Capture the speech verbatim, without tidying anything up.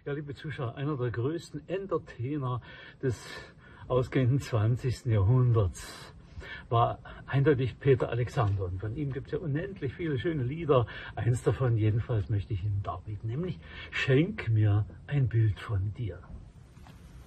Ja, liebe Zuschauer, einer der größten Entertainer des ausgehenden zwanzigsten Jahrhunderts war eindeutig Peter Alexander. Und von ihm gibt es ja unendlich viele schöne Lieder. Eins davon jedenfalls möchte ich Ihnen darbieten, nämlich Schenk mir ein Bild von dir.